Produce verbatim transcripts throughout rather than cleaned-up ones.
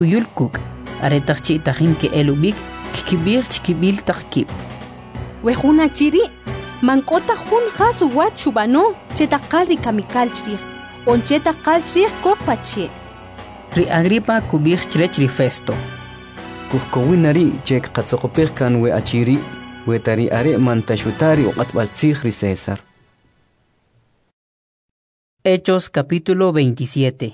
Uyulkuk, aretachchi tajin que elubik, kikibir chikibil tajkib. Wejuna chiri, mankota jun hasu wachubano, chetakal kamikal chri, on chetakal chri kopache. Ri Agripa kubir chrech ri Festo. Kukowinari chek katzokopirkan we achiri, we tari are mantashutari o atbaltzig ri César. Hechos capítulo veintisiete.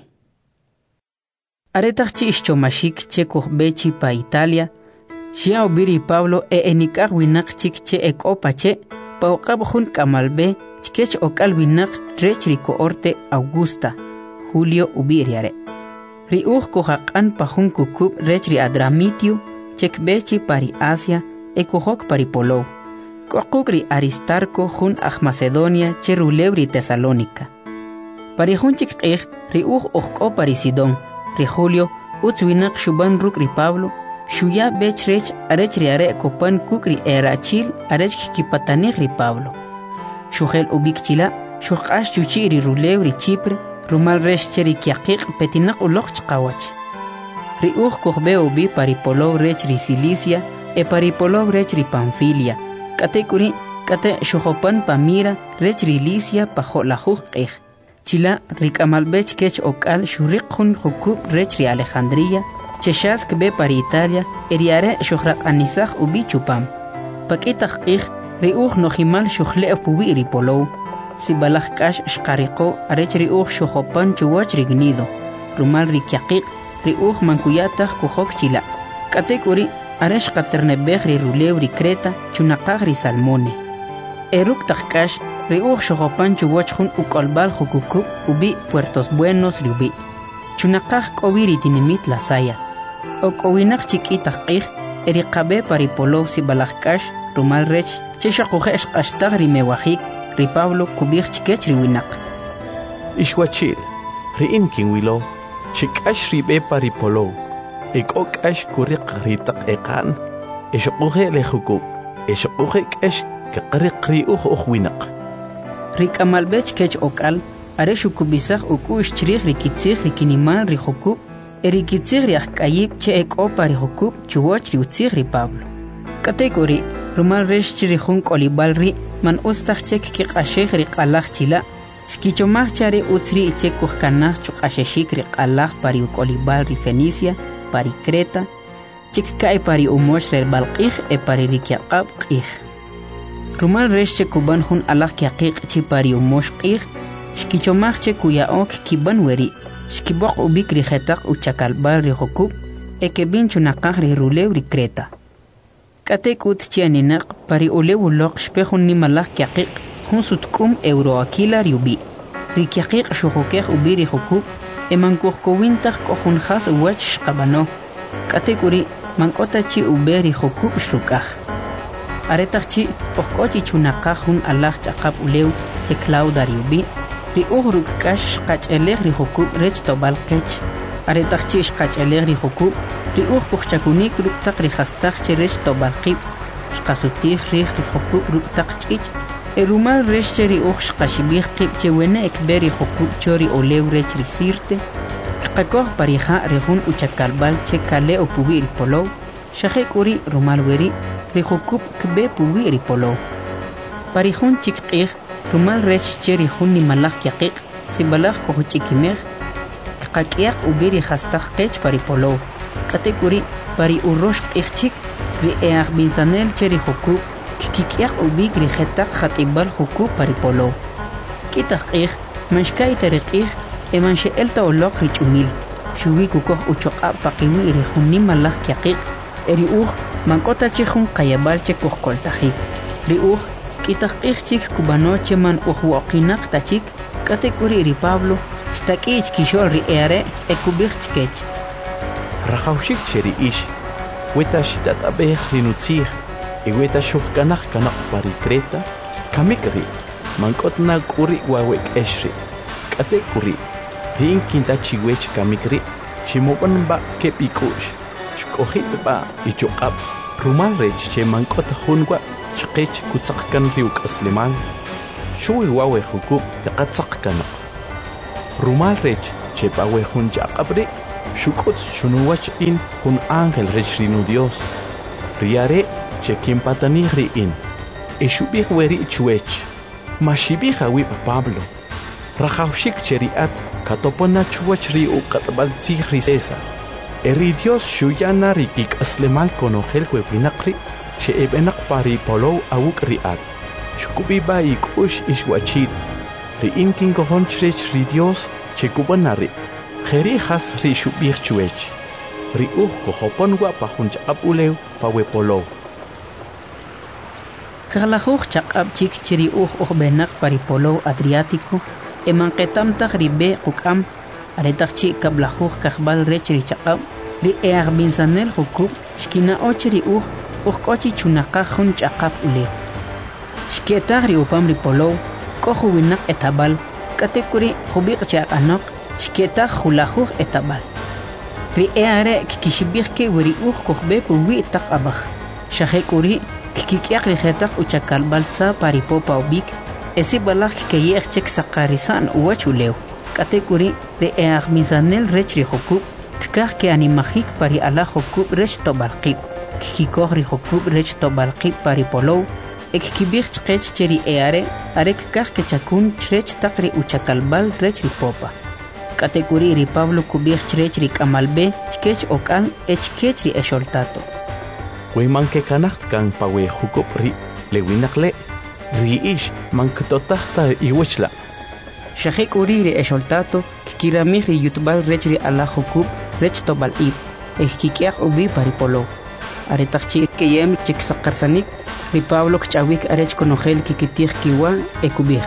Aretachchi ischomashik che bechi pa Italia, xia obiri Pablo e enikaj winak chik che ek opache, pa okab jun kamalbe, chkech okal winak trech ri coorte Augusta, Julio ubiriare. Ri uj kohaqan pa jun kukub rech ri Adramitio, chek bechi pari Asia, e kohok pari Polo. Kohok ri Aristarco jun aj Macedonia che rulew ri Tesalónica. Pari jun chik qej ri uj okko pari Sidón, ri Julio utzwinak shuban ruk ri Pablo, shuya bech rech arech ri are kopan kuk ri erachil arech kikipatanij ri Pablo. Shugel ubik chila, shuqash chuchi ri rulew ri Chipre, rumal rech cheri kiaqiq petinak ulok chqawach. Ri uj kohbe ubi pari Polo rech ri Cilicia, e pari Polo rech ri Panfilia, kate kuri kate shujopan pamira rech ri Licia pa jolajuj qej. Chila rikamalbech kech okal shuriq jun jukub rech ri Alejandría, cheshask be para Italia, eriare shuhraq anisaj ubi chupam. Pakitaj qij ri uj nojimal shuhle pubi ri Polo, si balaj kash shqariqo arech ri uj shujopan chuwach ri gnido, rumal ri kiaqiq ri uj mankuyataj kujok chila. Katek uri aresh qaternebej ri rulew ri Creta chunaqaj ri Salmone. Eruk tajkash ri uj shujopan chuwach jun ukolbal jukukub ubi Puertos Buenos ri ubi. Chunaqaj k'obi ri tinimit la saya. Ok'owinaq chik'itaj qij eri qabe pari Polo si balajkash rumal rech che shaquje xqashtaj ri mewajik ri Pablo kubij chikech ri winaq. Ixwachil, ri imkin wilo, chikash ri be pari Polo, ek'okash kuriq ri taq eqan, exquje le jukub, exquje k'esh kaqriq ri uj uj winaq. Ri k'amalbech kech okal are shukubisaj ukush chrij ri kitzij ri kinimal ri jukub, eri kitzij ri ajk'ayib che ek'opa ri jukub chuwach ri utzij ri Pablo. Katekuri rumal resh chiri jun k'olibal ri man ustaj chek kiq'axej ri q'alaj chila, xkichomaj chari utzri ichek kujkanaj chuq'axexik ri q'alaj pari uk'olibal ri Fenicia, pari Creta, chik ka'y pari umoch ri balq'ij e pari ri kiaqab q'ij. Rumal resh che kuban jun alaj kiaqiq chi pari umoch q'ij, xkichomaj che kuyaok kiban weri, xkiboq ubik ri jetaq uchakalbal ri jukub, e kebin chunaqaj ri rulew ri Creta. Katek ut chianinaq pari ulew uloq xpejun nimalaj kiaqiq jun sutkum euroakila ri ubi. Ri kiaqiq xujukej ubi ri jukub, e mankujkowintaj k'ojun jas uwach xqabano. Katek uri mank'ota chi ube ri jukub xrukaj. Aretaj chi ojk'ochi chunaqaj jun alaj ch'aqap ulew che Clauda ri ubi, ri uj ruk'kax xqach'elej ri jukub rech tobal qech. Aretaj chi xqach'elej ri jukub, ri uj kujchakunik ruk'taq ri jastaj che rech tobal qib, xqasutij rij ri jukub ruk'taq ch'ich', e rumal rech che ri uj xqaxibij qib che wene ekbe ri jukub cho ri olew rech ri Sirte, qaqakoj parija ri jun uchakalbal che kale upubi ri Polo, xajek uri rumal weri ri jukub kbe pubi ri Polo. Pari jun chik q'ij rumal rech che ri jun nimalaj kiaqiq si balaj kujuch'ikimej, qaq'iyaq ubi ri jastaj qech pari Polo. Katek uri pari urox q'ij chik ri eaj binsanel che ri jukub kikik'iyaq ubik ri jetaq jat'ibal jukub pari Polo. Kitaj q'ij manxka'yta ri q'ij e manxe'elta uloq ri ch'umil, xuwi kukoj uchoq'ab paqiwi ri jun nimalaj kiaqiq, eri uj mank'ota chi jun qayabal che kujkoltajik. Ri uj kitaj q'ij chik kubano che man uj woqinaq ta chik, katek uri ri Pablo xtak'i chkixol ri eare e kubij chkech. Rajawshik cheri ish, weta shitat'abej ri nutzij, e weta xujkanaj kanaq pari Creta, kamik ri, mank'otna k'uri wawek esh ri. K'atek uri, ri inkinta chiwech kamik ri, ximob'an ba kep ik'u'x, xk'ojit ba ichoq'ab, rumal rech che mank'ot jun wa xqech kutzaq kan ri uk'aslimal, xuwi wawe jukub kaqatzaq kanaq. Rumal rech che pawe jun ch'aq'ab ri, Shukut shunuwach in hun ángel rechrinu Dios. Riare chequim patanich ri in. E shubich weri chuech. Mashibich awib Pablo. Rajaushik cheriat katopona chuach ri uqatbal tzich ri César. Eri Dios shuyana rikik aslemal konogel webinakri. Che ebenak pari polo awuk riat. Shukubiba ikush ishwachid. Ri inkin kohon chrech ri Dios che kubanari. Jeri has ri shubich chuech. Ri uj kohopon wa pahunch abuleu pawe polo. Karlajuj chaqab chik chiri uj uj benak pari polo Adriático. Eman ketam tak ribe kukam. Aretak chi kablajuj kahbal rech ri chaqab. Ri eag binsanel hukub. Shkina ochri uj uj kochi chunakajun chaqab ule. Shketag ri upam ri polo. Koju winak etabal. Katekuri jubik chaqanok. Shketag julajuj etabal. Ri eare kikishibirke wiri uj kohbe puwi tak abaj. Shahekuri kikiak ri jetak uchakal balza paripopa ubik. Esi balak ke yechek sakarisan uachuleu. Katekuri ri eag misanel rech ri hukub. Kikah ke animajik pari ala hukub rech tobalqib. Kikikoh ri hukub rech tobalqib pari polo. Ek kibir chkech cheri eare. Arek kah ke chakun chrech takri uchakalbal rech ri popa. Katekuri ri Pablo kubir chrech ri kamalbe. Chkech okal echkech ri esholtato. Weman ke kanacht kan pawe hukub ri lewinakle. Ri ish man ktotahta iwechla. Shahek uri ri esholtato. Kikiramih ri yutbal rech ri ala hukub rech tobal ib. Ek kikiak ubi pari polo. Aretakchi ke yem chik sakarsanik. Ri Pablo kchawik arech konogel kikitih kiwa ekubih.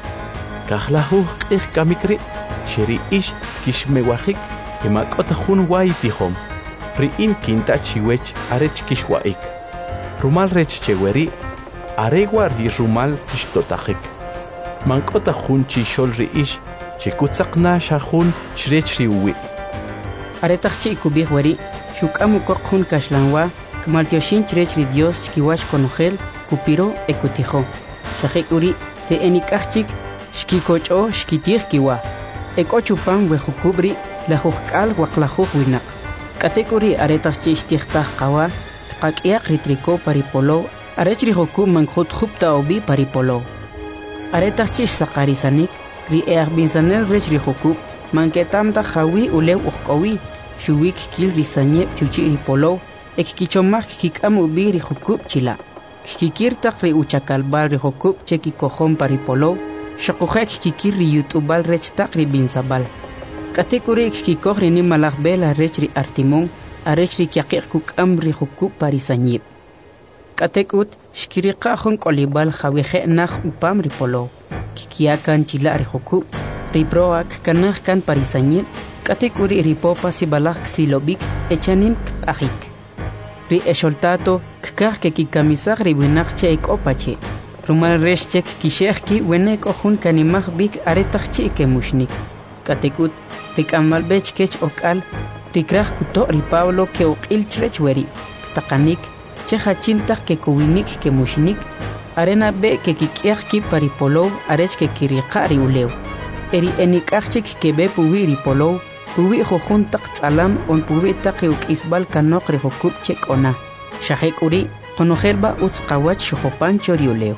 Kahlahuj ik kamikri. Sheri ish kishmewahik. Emak otahun wai tihom. Ri in kinta chiwech arech kishwaik. Rumal rech cheweri. Aregwa ri rumal kishtotajik. Mankota jun chishol ri ish. Chikutzakna shahun shrech ri uwi. Aretakchi ikubih wari. Shukamu kokjun kashlanwa. Kmaltioshin chrech ri Dios chkiwash konogel. Kupiro ekutijo. Shahek uri de enikachik. Shkikocho shkitih kiwa. Ekochupan wejukubri. Lajujkal waklajuj winak. Katekuri aretakchi ishtihtaj qawa. Kakiak ritriko paripolo. Arech ri hukub mankhut khupta obi paripolo. Aretakchi sakarisanik. Ri eag binsanel rech ri hukub. Manketamta jawi ulew ujkowi. Shuwik kil risanye chuchi ri polo. Ek kichomak kikam ubi ri hukub chila. Kikirtak ri uchakalbal ri hukub cheki kohon paripolo. Shakujek kikir ri yutubal rech tak ri binsabal. Katekuri kikikoh ri nimalak bela rech ri artimon. Arech ri kiakik kukam ri hukub parisanyib. Katekut shkirika hon kolibal jaweje nach upam ri polo. Kikiakan chila ri hukub. Ri proak kanach kan parisanyib. Katekuri ri popa si balak silobik echanim kpahik. Ri esholtato kkah ke kikamisak ri winakche ek opache. Rumal reshchek kishehki wenek ohun kanimah bik aretakchi ke mushnik. Katekut ri kamalbech kech okal. Ri krah kuto ri Pablo ke okil chrech weri. Takanik che hachiltak ke kuwinik ke mushnik. Arena be ke kikiahki paripolo arech ke kirika ri ulew. Eri enikachik ke be puwi ri polo. Puwi jojun tak tsalam on puwi tak ri ukisbal kanok ri hukub chek ona. Shahek uri konojelba utz kawach shojopan choriuleo.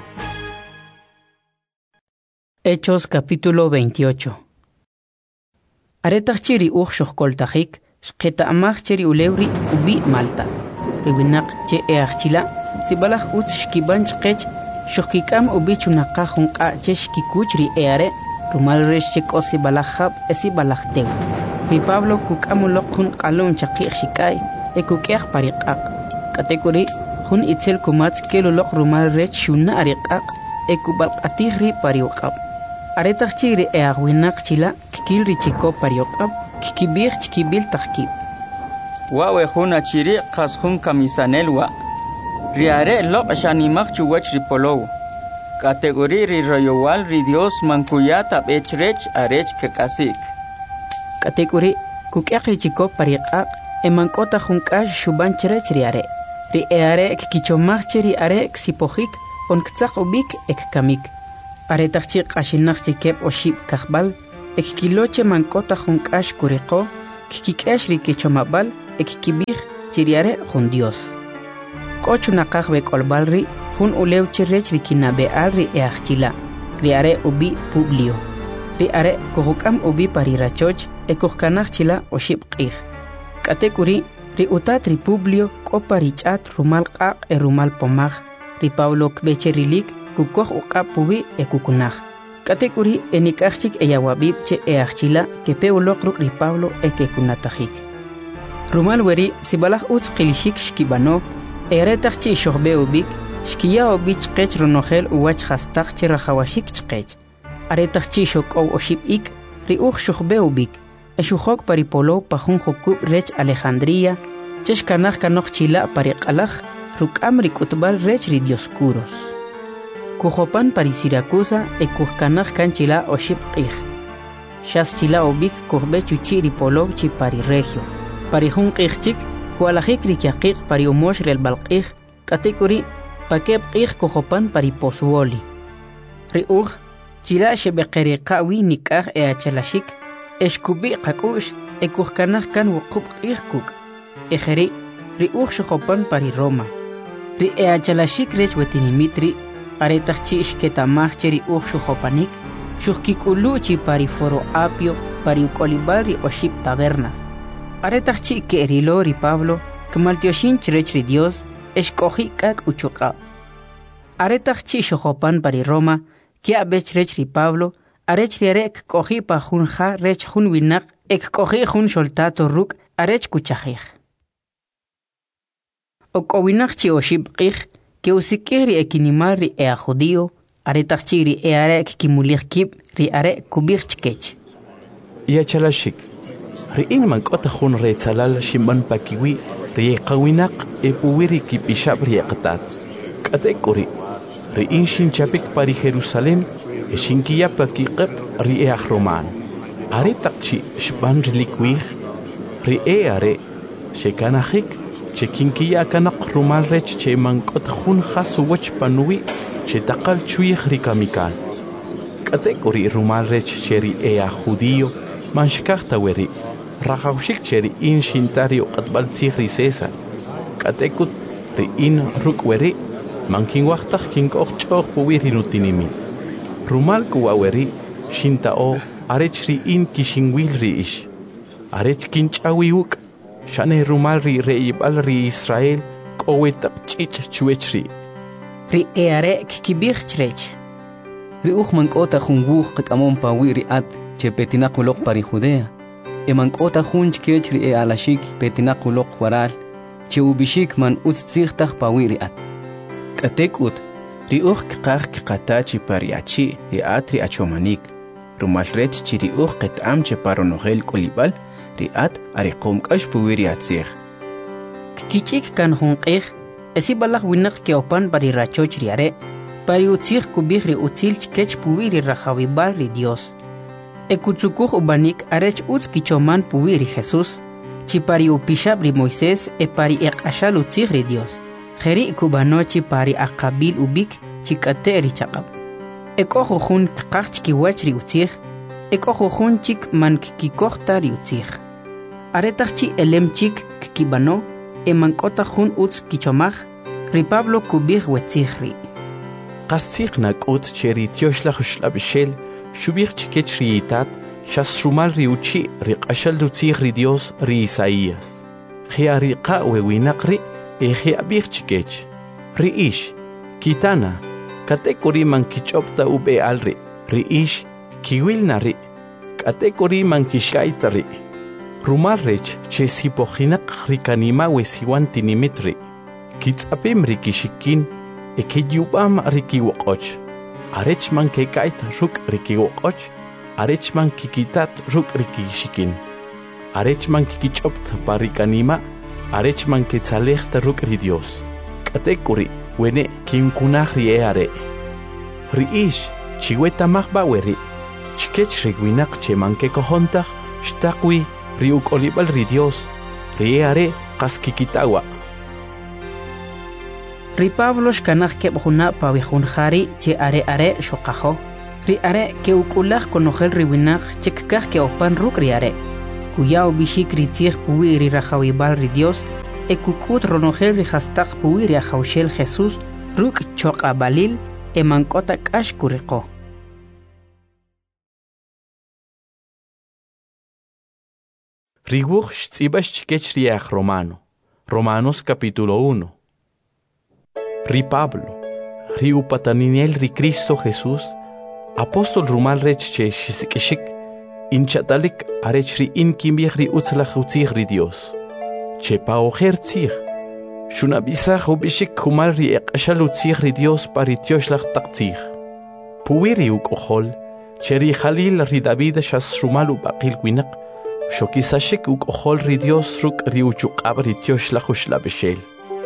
Hechos capítulo veintiocho. Aretak chiri uj shohkoltajik. Shketa amach cheri ulewri ubi Malta. Riwinak che eachchila. Sibalach utz shkiban chkech. Shohkikam ubi chunakajun ka che shkikuch ri eare. Rumal resh chek osi balajab esi balajtew. Ri Pablo kukamulok jun qalon chakik shikay. E kukiak pariqaq. Katekuri jun itzel kumatz kelulok rumal rech shuna ariqaq. E kubalqatih ri pariuqab. Aretak chiri eagwinak chila kikil ri chiko pariuqab. Kikibir chikibil takib. Wawe juna chiri qas jun kamisanelwa. Riare lok shanimak chuwach ri polow. Kategori ri royowal ri Dios mankuyata bechrech arech kekasik. Kategori kukiak ri chiko pariqaq. Emankota junkash shuban chrech riare. Ri eare kikichomach chiri are ksipojik on ktzak ubik ek kamik. Aretakchi qashinach chikep oshib kahbal. Ek kiloche mankota junkash kuriko. kikikesh ri kichomabal ekikibij chiriare jun Dios. Kochu nakaj be kolbal ri jun ulew chirrech ri kinabeal ri eachila. Riare ubi Publio. Riare kohukam ubi parirachoch ekojkanaj chila oshib qij. Katekuri ri utat ri Publio koparichat rumal qaq e rumal pomaj. Ri Pablo kbecherilik kukoj uqap ubi ekukunaj. Katekuri enikachik eyawabib che eachila que peulok ruk ri Pablo ekekunatajik. Rumal weri sibalaj utz qilishik shkibano eretach chi shohbe ubik shkiya ubich qech ronogel uwach khastach chi rahawashik chqech. Aretach chi shok o oshib ik ri uch shohbe ubik eshuhok paripolo pajun jokub rech Alejandría chesh kanaj kanoj chila pariqalaj ruk amrik utbal rech ri Dioscuros. Kujopan pari Siracusa e kujkanaj kanchila oshib qij. Shas chila ubik kujbe chuchi ri polov chi pari regio. Pari jun qijchik kualajik ri kiaqiq pari umosh rel balqij katekuri pakeb qij kujopan pari posuoli. Ri uj chila shebeqeri qawi nikaj e achalashik eshkubi qakush e kujkanaj kan wuqub qij kuk. Ejeri ri uj shojopan pari Roma. Ri e achalashik rech wetinimitri aretach chi ishketamaj cheri uj shujopanik shujkikulu chi pari foro apio pari ukolibal ri oshib tabernas. Aretach chi kerilo ri Pablo kmaltioshin chrech ri Dios eshkoji kak uchuqa. Aretach chi shojopan pari Roma kia bech rech ri Pablo arech ri arek koji pa jun ja rech jun winak ek koji jun soltato ruk arech kuchajij. Okowinak chi oshib qij que usikiri ekinimal ri ea judío, aretach chi ri e arek kimulich kib ri arek kubich chkech. Ya chalashik, ri inman kota jun re tzalal shimban pakiwi ri e qawinak e puwiri kipishab ri aqtat. Katekuri, ri in shin chapik pari Jerusalem e shinkiya pakiqeb ri e roman. Aretach chi shban ri likwij, ri e are shekanajik che kinkiya kanak rumal rech che mankot jun khasu wach panui che taqal chuij ri kamikal. Katekuri rumal rech cheri ea judío manshkachta weri rajawshik cheri in shintario qatbal tzigri César. Katekut ri in ruk weri mankin waqtaj kinkoj ch'oj puwiri nutinimi. Rumal kuwa weri shintao arech ri in kishinwil ri ish. Arech kinchawi uk shane rumal ri reibal ri Israel kowetaq chich chuechri. Ri eare kikibich chrech. Ri uj mankota jun wuj qamon pawi ri at che petinaq uloq pari Judea. E mankota jun chkech ri e alashik petinaq uloq waral che ubishik man utzigtaj pawi ri at. Katek ut ri uj qaq qatachi pari achi ri at ri achomanik. Rumal rech chi ri uj qetam che paronogel kolibal riat ariqom kash puwiri atzig. Kikichik kan jun qij esi balaj winak ke opan pari rachoch riare pari utzig kubij ri utzil chkech puwiri rajawibal ri Dios. Ekutsukuj ubanik arech utz kichoman puwiri Jesús chi pari upishab ri Moisés e pari eqashal utzig ri Dios. Jeri kubano chi pari aqabil ubik chi kate ri chaqab. Ekojo jun qaq chkiwach ri utzig ekojo jun chik man kikojta ri utzig. Aretach chi elem chik kibano e mankota jun utz kichomaj ri Pablo kubij wetzigri. Qastig nakut cheri tioshlach shlabshel shubich chikech ri itat shas rumal ri uchi ri qashal utzig ri Dios ri Isaías. Khiari qa wewinaqri e khiabich chikech. Ri ish kitana katekuri man kichopta ube alri ri ish kiwil nari katekuri man kishkaitari. Rumal rech che sipojinak rikanima wesiwan tinimitri. Kitzapim rikishikin e kiyubam rikiwokoch. Arech man kekait ruk rikiwokoch. Arech man kikitat ruk rikishikin. Arech man kikichopt parikanima. Arech man ketzalechta ruk ri Dios. Katekuri wene kinkunaj rieare. Riish chiweta mahbaweri. Chkech rigwinak che man kekojontaj shtakwi riuk olibal ri Dios, rieare qaskikitawa. Ri Pablo shkanaj keb juna pawihun jari che are are shoqajo. Ri are ke ukulaj konojel riwinaj chekaj ke opan ruk ri are. Kuyao bishik ritzig puwi ri rajawibal ri Dios, e kukut ronogel ri hastak puwi ri ajawshel Jesús, ruk choqa balil, e mankota kash kuriko. Riguch tzibas chikech riach Romano. Romanos capítulo uno. Ri Pablo, ri upataninel ri Cristo Jesús, apóstol rumal rech che shisikishik, inchatalik arech ri inkimbich ri utzlach utzig ri Dios. Che paojer tzig, shunabisach ubishik kumal ri eqashal utzig ri Dios paritioslach taktzig. Puwiri ukohol, che ri Jalil ri David shas rumal ubaqil winak, shokisashik ukohol ri Dios ruk ri uchuqab ri tioslach ushlabeshel.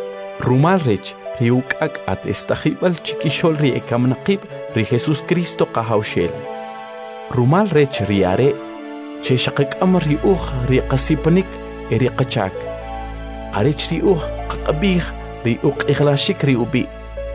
Rumal rech ri ukak at estajibal chikishol ri ekamnaqib ri Jesus Cristo qahawshel. Rumal rech ri are, che shaqikam ri uj ri qasipanik e ri qachak. Arech ri uj qaqabih ri uq iglashik ri ubi.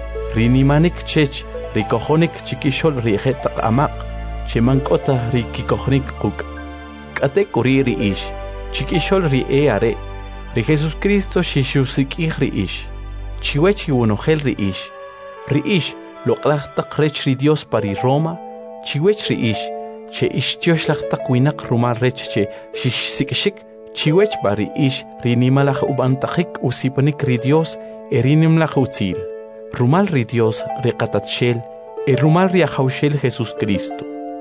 Ri nimanik chech ri kohonik chikishol ri jetaq amaq, che mankota ri kikohnik quk. Kate kuri ri ish, chikishol ri e are, ri Jesus Cristo shishusik ri ish. Chiwechi unogel ri ish, ri ish loqlachtaq rech ri Dios pari Roma, chiwech ri ish, che ish tioslaqtaq winak rumal rech che shishsikishik, chiwech bari ish ri nimalaj ubantaqik usipanik ri Dios e ri nimlaj utzil. Rumal ri Dios ri qatatshel, e rumal ri ajawshel Jesus Cristo.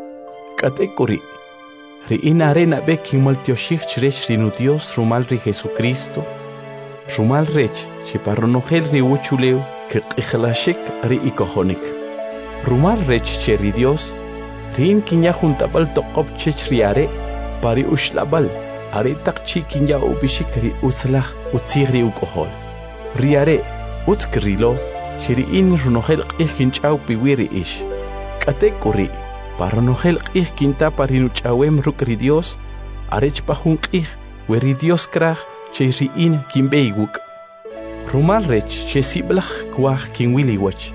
Kate kuri, ri inarena be kimultioshik chrech ri nu Dios rumal ri Jesucristo, rumal rech che parronogel ri uchuleu que qijlashik ri ikohonik. Rumal rech che ri Dios, ri in kinya juntabal toqob chech ri are, pari ushlabal, are taqchi kinya ubishik ri utzlach utzig ri ukohol. Ri are, utzkrilo, che ri in runogel qij kinchaw piwiri ish. Kate kuri, parronogel qij kinta pari nuchawem ruk ri Dios, arech pahun qij, we ri Dios kraj, che ri in kinbeiguk. Rumal rech che siblach kwaj kinwiliwach.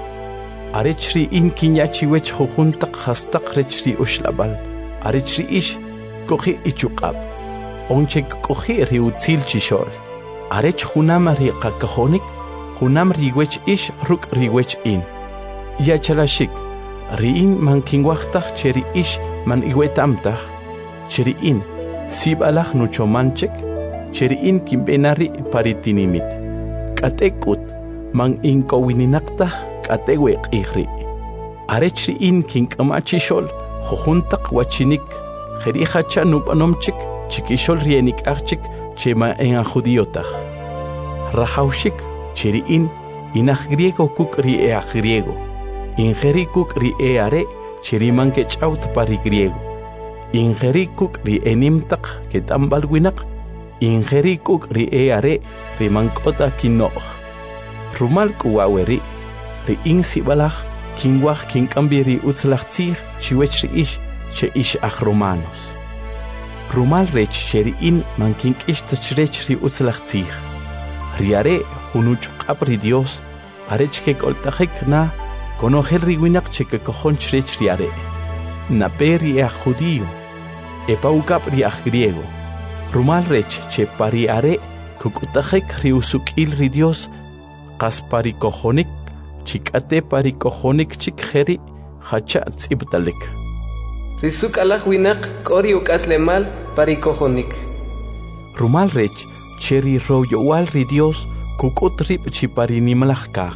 Arech ri in kinyachi wech jujuntaq hastaq rech ri ushlabal. Arech ri ish kohi ichuqab. Onche kohi ri utzil chishol. Arech junam ri qakahonik, junam ri wech ish ruk ri wech in. Yachalashik, ri in man kinwachtaq che ri ish man iwetamtaq, che ri in sibalach nuchomanchek, che ri in kinbenari paritinimit. Katekut man inkowininaktah kateweq ihri. Arechri in kinkamachishol, jujuntaq wachinik, jerihacha nupanomchik, chikishol rienik archik, chema en a judiotah. Rajaushik, cheri in, inach griego kuk ri e a griego. Ingeri kuk ri e are, cheri man kechaut pari griego. Ingeri kuk ri enimtaq ketambalwinak, ingeri kuk ri e are, ri mankota kinnoq. Rumal kuwaweri, ri in sibalach, kinwaj kinkambi ri utzlach tzig, chiwech ri ish, che ish ach Romanos. Rumal rech che ri in man kinkish tachrech ri utzlach tzig. Ri are junuchqab ri Dios, arech ke koltajek na, konogel ri winak che ke kojon chrech ri are. Na peri e a judío, e paukap ri ach griego. Rumal rech che pari are, kukutajek ri usukil ri Dios, qas pari kojonik, chikate pari kojonik chik jeri, hacha tzibtalik. Rizuk alaj winak kori ukaslemal pari kojonik. Rumal rech, cheri royowal ri Dios, kukut rip chipari nimalaj kaj.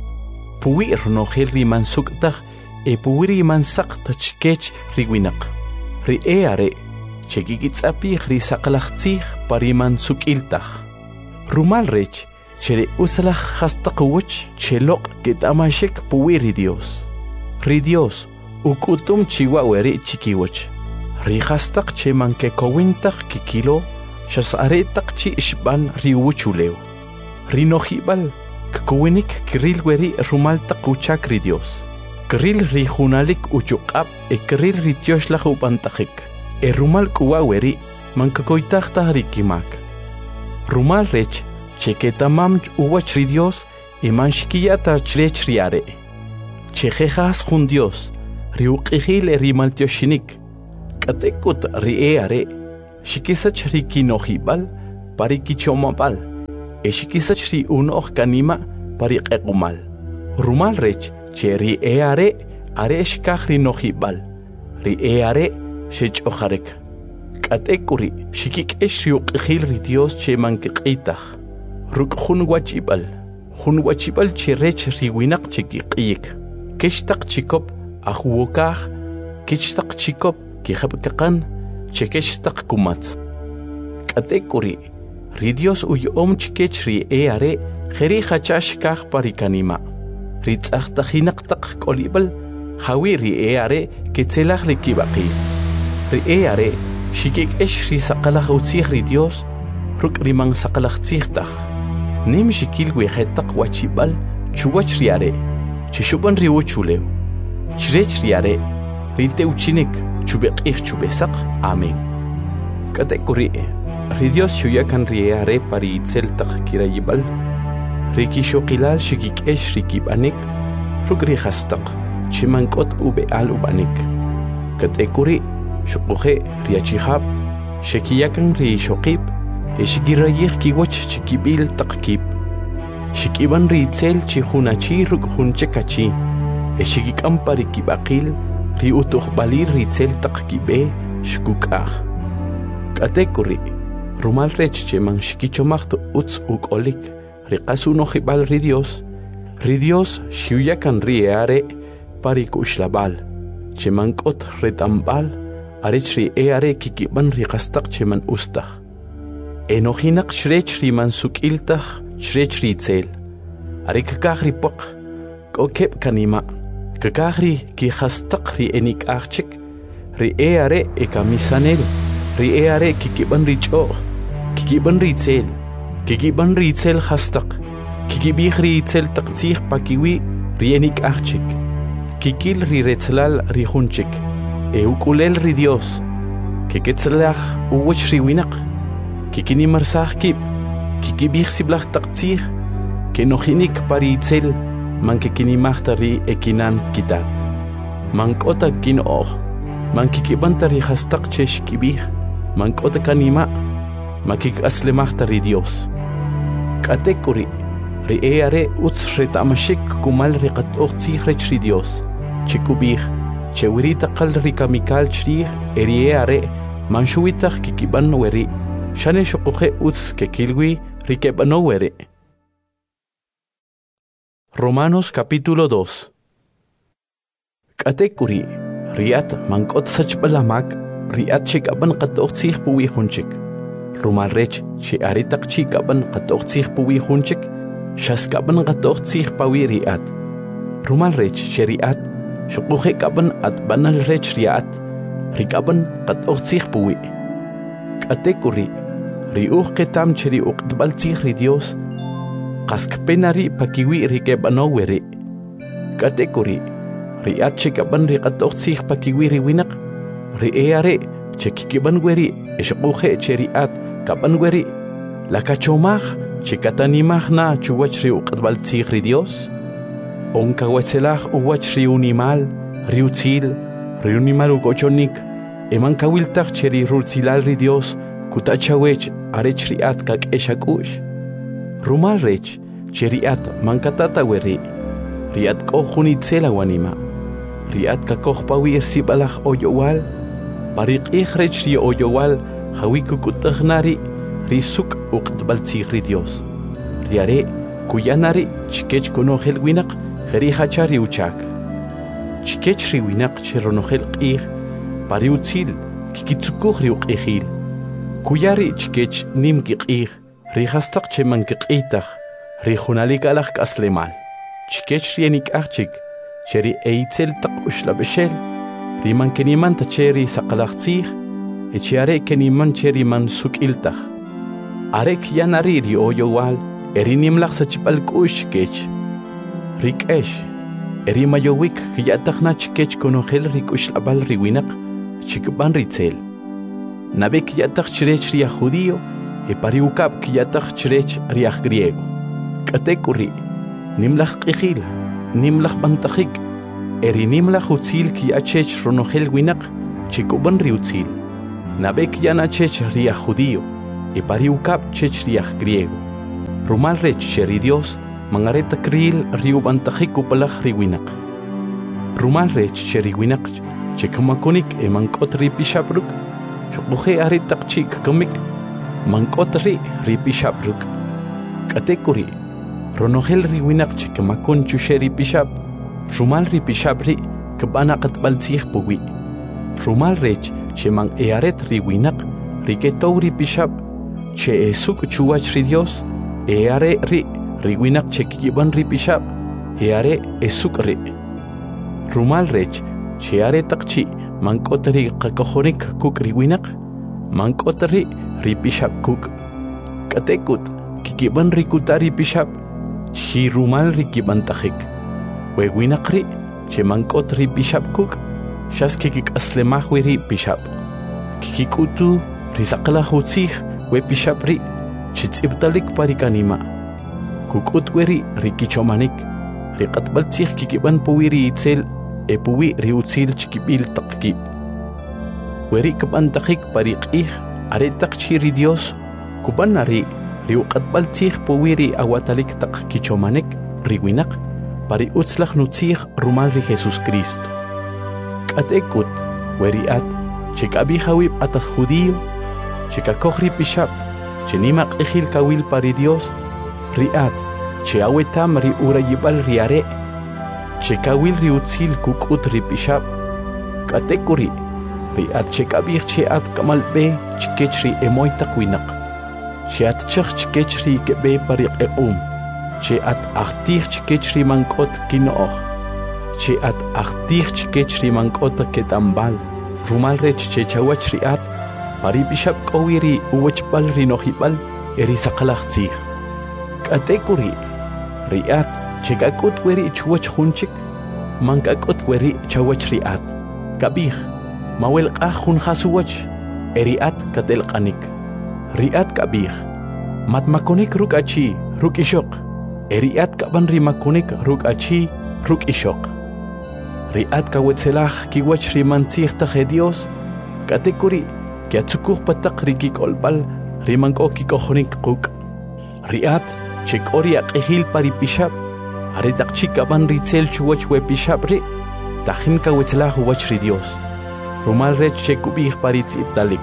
Puwi ronogel ri mansuktaj, e puwiri mansak tachkech ri winak. Ri e are, chekikitzapi ri saqlaj tzig pari mansukiltaj. Rumal rech, chere usalaj hastaqwach chelok ketamashek puwi ri Dios. Ri Dios, ukutum chiwaweri chikiwach. Ri hastaq che manke kowintaj kikilo, shasaretaq chi ishban ri wuchuleo. Ri nojibal, kkowinik kiril weri rumal taquchak ri Dios. Kiril ri junalik uchuqab e kiril ri tioslaj upantajik. E rumal kuwaweri mankakoitajtaj ri kimak. Rumal rech, cheketamam uwach ri Dios, e manshkiyata chrech ri are. Chejejas jun Dios, ri uqijil e ri maltioshinik. Katekut ri e are, Shikisach ri kinojibal, pari kichomapal. E shikisach ri unoch kanima, pari qequmal. Rumal rech, che ri e are, are shikach ri nojibal. Ri e are, shech ojarek. Katekuri, shikik esh ri uqijil ri Dios che mankiqitach. Ruk hun wachibal. Hun wachibal che rech ri winak che kiqiyik. Keshtaq chikop, ahuokach, keshtaq chikop, kihabkakan, che keshtaq kumatz. Katekuri, ri Dios uyom chikech ri e are, Kheri hachash kach parikanima. Rit achtahinaqtaq kolibal, hawi ri e are, ketzelach likibaqi. Ri e are, shikik esh ri saqalach utzich ri Dios, ruk rimang saqalach tzichtach. Nim shikil wehetaq wachibal, chuwach ri are, chishuban ri uchulew. Chrech ri are, ri teuchinik, chubeqich chubesaq, amen. Katekuri, ri Dios shuyakan ri e are pari itzeltaq kirayibal, Riki shokilal shikik esh rikib anik, rugri hastaq, chimankot ube al ubanik. Katekuri, shokuhe riachihab, shekiyakan ri shokib, eshigirayih kiwach chikibil taqkib. Shikiban ri itzel chihunachi rug hunchekachi, eshigikam parikibakil, ri utuhbalir ri itzel taqkibe, shkukah. Katekuri, rumal rech chiman shikichomachto utz ukolik, Riqasu nojibal ri Dios, ri Dios shiuyakan ri eare parikushlabal, chemankot retambal, arech ri eare kikiban riqastaq cheman ustaq. Enojinak shrech ri mansukiltaq shrech ri itzel, arikakaj ri poq, kokep kanima, kakaj ri kihastaq ri enik archik, ri eare ekamisanel, ri eare kikiban ri choq, kikiban ri itzel, Kikiban ri itzel hastaq, kikibih ri itzel taqtzih pakiwi rienik archik, kikil ri retzlal ri hunchik, e ukulel ri Dios, kiketzlach uwach ri winak, kikinimarsach kib, kikibih siblach taqtzih, kenojinik pari itzel, man kikinimachta ri ekinan kitat. Man kota kinoh, man kikibanta ri hastaq chesh kibih, man kota kanima, makik aslemachta ri Dios. Katekuri, ri eare utz retamashik kumal riqat oqtzih rech ri Dios. Chikubih, chewirita qal ri kamikal chrih eri eare manshuitach kikiban weri. Shane shokuhe utz kekilwi rikebano weri. Romanos capítulo dos. Katekuri, riat mankot sachbalamak, riat chikaban qat oqtzih puwi hunchik. Rumal rech, she aritak chikaban qatoqtzih puwi hunchik, shaskaban qatoqtzih pawi riat. Rumal rech, she riat, shukuhe kaban at banal rech riat, rikaban qatoqtzih puwi. Katekuri, riuh ketam cheri uqtbaltzih ri Dios, qaskpenari pakiwi rikebano weri. Katekuri, riat chikaban riqatoqtzih pakiwi riwinak, rieare, chekikiban weri, eshukuhe cheriat, kaban weri, la kachomach, chikatanimach na chuwach ri uqatbaltzih ri Dios, onka wetzelach uwach ri unimal, ri utzil, ri unimal ugochonik, eman kawiltach cheri rutzilal ri Dios, kutachawech arech riat kak eshakush. Rumal rech, cheriat mankatata weri, riat kohunitzela wanima, riat kakohpawi irsibalach oyowal, Parik ikhrech ri oyowal, hawikukutahnari, risuk uqtbaltzih ri Dios. Riare, kuyanari, chikech konohel winak, heri hachari uchak. Chikech ri winak cheronohel qih, pari utzil, kikitsukuh ri uqihil. Kuyari chikech nim kiqih, ri hastaq cheman kiqitach, ri hunalik alach kaslemal. Chikech ri enik archik, cheri eitzel taq ushlabeshel, Riman keniman tacheri saqalaqtzih, echiare keniman cheri man sukiltach. Arek yanari ri oyowal, erinimlach sachipal kush kech. Rik esh, eri mayowik kiyatachna chikech konohel rikush labal riwinak, chikban ritzel. Nabek kiyatach chirech ria judío, e pariukab kiyatach chirech ria griego. Katekuri, nimlach qihil, nimlach bantachik, Eri nimlach utzil ki achech ronohel winak, chikuban ri utzil. nabek yana chech ria judío, e pariukap chech ria griego. Rumal rech cheri Dios, mangareta kril riubantajiku palach riwinak. Rumal rech cheri winak, chekamakonik e mankot ripishabruk, chokuhe aritak chik kamik, mankot ri ripishabruk. Katekuri, ronohel riwinak chekamakon chusheri pishab, rumal ripishabri, kabanakat balzih puwi. Rumal rech che mang earet riwinak, riketou ripishab, che esuk chuwach ri Dios, eare ri riwinak che kikiban ripishab, eare esuk ri. Rumal rech che are takchi mankot ri kakohonik kuk riwinak, mankot ri ripishab kuk. Katekut kikiban rikuta ripishab, chi rumal rikiban tajik. Wewinak ri che mankot ripishab kuk, shas kikik aslemah we ripishab. Kikikutu risakla hutzih we pishab ri, chitzibtalik parikanima. Kukut weri rikichomanik, rikatbaltzih kikiban puwiri itzel, e puwi riutzil chikibil takkib. Weri kabantakik parikih, aretak chiri Dios, kubanari riukatbaltzih puwiri awatalik tak kichomanik, riwinak, pari utzlach nutzih rumal ri Jesus Cristo. Katekut, weri at, chekabihawib atak judío, chekakohri pishab, chenimak ejil kawil pari Dios, riat, che awetam ri urayibal riare, che kawil ri utzil kukut ri pishab, katekuri, riat che kabih che at kamalbe chikech ri emoy takwinak, che at chach chikech ri kebe parik eum, che at achtih chikech ri mankot kinooch, che at achtih chikech ri mankot ketambal, rumal rech che chawach ri at, pari pishab kawiri uwachbal ri nohibal, eri sakalach tzih. Katekuri, riat, chekakut weri chuwach hunchik, mankakut weri chawach riat. Kabih, mawel kahun hasuwach, eriat katel kanik. Riat kabih, matmakonik ruk achi, ruk ishok, eriat kaban rimakonik ruk achi, ruk ishok. Riat kawetzelach kiwach rimantzih taje Dios, katekuri, kiatsukuh patak rikik olbal, rimanko kikohonik kuk. Riat, chek oriak ehil pari pishab, aretak chikaban ritzel chuwach we pishabri, tahin kawetzlah huwach ri Dios. Rumal rech chekubih pari tziptalik.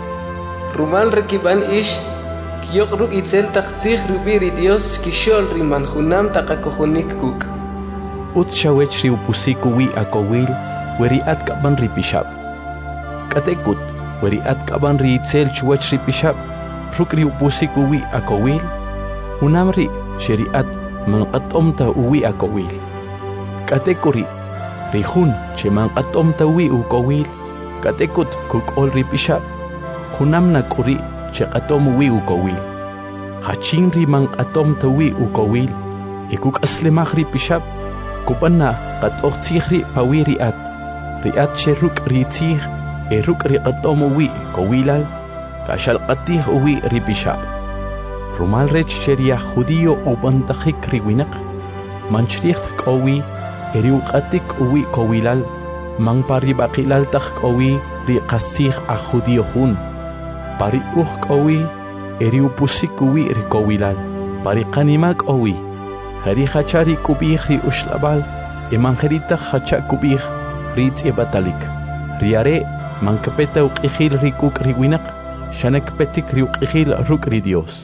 Rumal rekiban ish, kiyok ruk itzel taktzih rubi ri Dios kishol riman hunam takakohonik kuk. Ut shawech ri upusiku wi akowil, weri at kaban ri pishab. Katekut, weri at kaban ri itzel chuwach ri pishab, ruk ri upusiku wi akowil, Unamri sheriat manqatomta uwi akowil. Katekuri rihun che manqatomta uwi ukowil. Katekut kuk ol ripishab. Hunamna kuri che qatom uwi ukowil. Hachinri manqatomta uwi ukowil. Ikuk aslemah ripishab. Kubanna qatoqtzihri pawi riat. Riat che ruk ritzih e ruk riqatom uwi kowilal. Kashal qatih uwi ripishab. Rumal rech cheria judío o bantajik riwinak, manchricht kowi, eriuqatik uwi kowilal, man paribakilal tak kowi, riqasih a judío hun, pari uj kowi, eriupusik uwi rikowilal, pari kanimak owi, heri hachari kubih ri ushlabal, emangerita hacha kubih ritz ebatalik, riare, man kapeta uqihil rikuk riwinak, shanek petik riuqihil ruk ri Dios.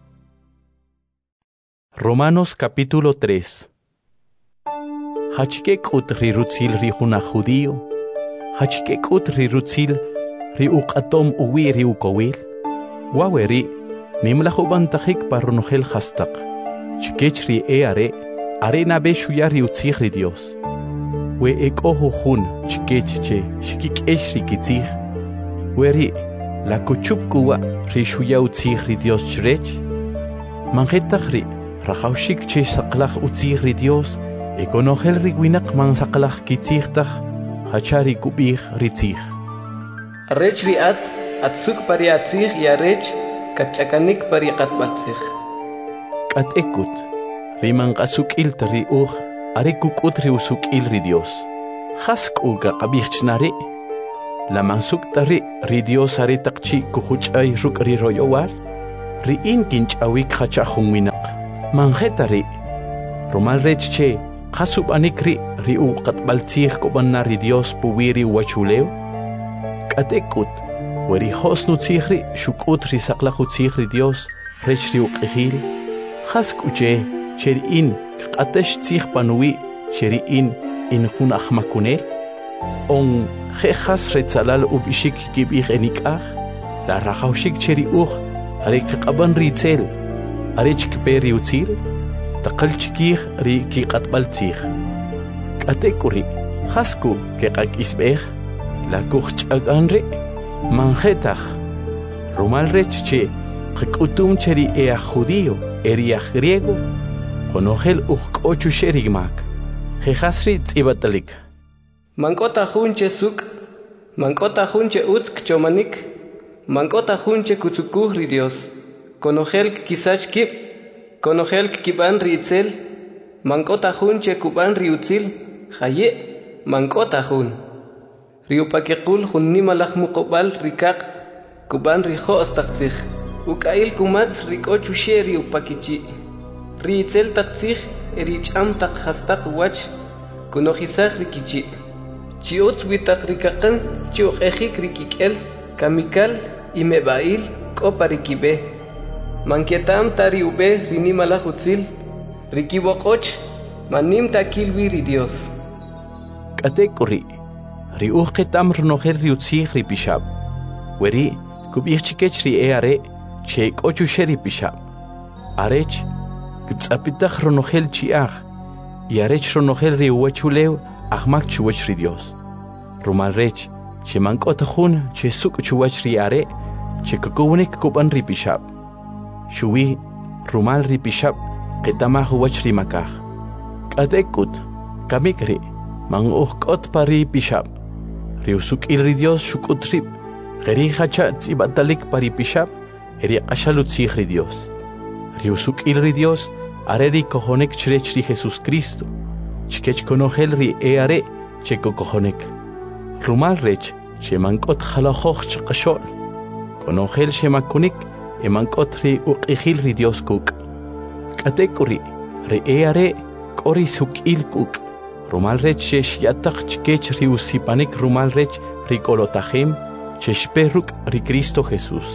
Romanos capítulo tres. Hachikek ut rirutzil rihuna judío, hachikek ut rirutzil riuqatom uwi riukowil, waweri nimlahubantajik parunogel hastak, chikech ri eare, arena beshuya riutzih ri Dios. We ekohu hun chikech che, shikikesh rikitzih, weri la kuchupkuwa rishuya utzih ri Dios chrech, manjetach ri, Rajaushik che saklach utzih ri Dios, e konogel riwinak man saklach kitzihtaj, hachari kubih ritzih. Arrech riat, atzuk pariatzih y arrech, kachakanik pariqatbatzih. Kat ekut, riman kasuk il tri uj, are kukut ri usuk il ri Dios. Hask uga kabihchnare, la mansuk tari ri Dios are takchi kuhuchay ruk ri royowal ri in kinchawik hacha hunwinak manjetari rumal rech che khasub anikri ri u qatbaltih kobanna ri Dios puwiri wachuleo katekut weri hosnu tihri shukut ri saqlaqu tihri Dios rech ri uqihil khaskuche cheri in qatash tih panui cheri in in hun ahmakunel on khas retzalal ubishik kibih enikah la rahaushik cheri ukh arik qaban ritzel arich kperi utzil taqal chikih ri ki qatbaltih katekuri khasku ke qak isbeh la kuch'aganri manjetah rumal rech che qkutum cheri e judío eria griego konogel ukh ochu sherigmak khasri tsibatalik Mankota junche suk, mankota junche utsk chomanik, mankota junche kutsukuhri Dios, konogel kisach kip, konogel kiban ritzel, mankota junche kuban riutzil, haye, mankota jun. Riupakekul jun nimalach mukobal rikak, kuban rijo ostakzich, ukail kumats rikochu she riupakichi, ritzel takzich, ericham tak hastak wach, konojisach rikichi. Chiot witak rikakan, chiok ejik rikikel, kamikal, imebail, koparikibe. Mankietam tari ube, rinimala hutzil, rikibokoch, manim takil wiri Dios. Katekuri, riuch ketam runoher riutzih ripishab. Weri, kubich chikech ri eare, cheik ochu sheri pishab. Arech, gtzapitach runohel chiach, yarech runohel riuachuleu, Ahmak chuwach ri Dios. Rumal rech, che mankota jun, che suk chuwach ri are, che kukunik kuban ri pishab. Shuwi, rumal ri pishab, ketama huwach ri makah. Kadekut, kamikri, mang uh kot pa ri pishab. Riusuk il ri Dios shukut rib, geri hacha tsibatalik pa ri pishab, eri ashalut sich ri Dios. Riusuk il ri Dios, are ri kohonek chrech ri Jesus Cristo. Chikech konogel ri eare cheko kohonek rumal rech che mankot khalakhokh chqashol konogel she makunik e mankot ri uqihil ri Dios kuk katekuri ri eare kori sukil kuk rumal rech she shiatak chikech ri usipanik rumal rech ri kolotahim che shperuk ri Cristo Jesus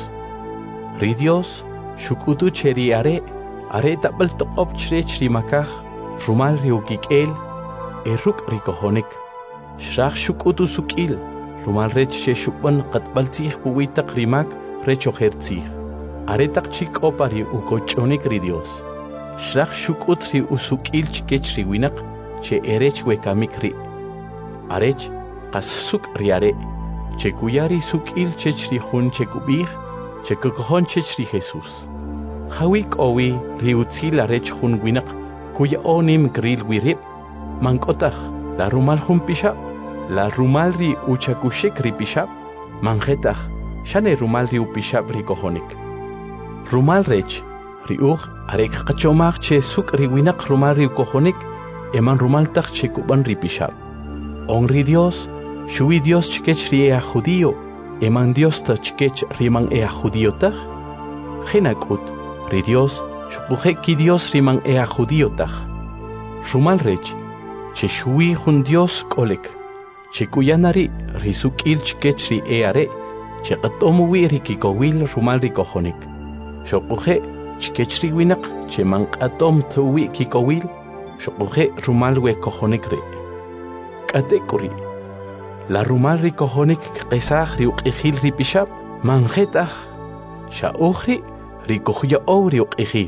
ri Dios shukutu cheri are are tabal toqop chrech ri makah rumal riukikel eruk rikohonik shrach shukutu sukil rumal rech she shukban qatbaltih puwitak rimak recho hertzih aretak chik opari ukochonik ri Dios shrach shukut ri usukil chikech ri winak che erech wekamik ri arech qas suk riare che kuyari sukil chech ri hun che kubih che kokohon chech ri Jesus hawik owi ri utzil arech hun winak kuya onim grill wirip mankotach la rumal jun pishab la rumal ri uchakushik ri pishab manjetach shane rumal ri upishab ri kohonik rumal rech ri ug arek qachomach che suk ri winak rumal ri kohonik eman rumal tach che kuban ri pishab on ri Dios shui Dios chikech ri a judío eman Dios ta chikech riman e a judío tach genakut ri Dios Shukuje ki Dios riman e a judío taj. Rumal rech, che shui jun Dios kolek, che kuyanari risukil chkech ri eare, che qatomu wi rikikowil rumal rikohonik. Shukuje chkech ri winak, che man qatom tuwi kikowil, shukuje rumal we kohonik re. Katekuri, la rumal rikohonik qesaj ri uqihil ri pishab, manjetaj, sha ukhri rikohya ouri uqihil.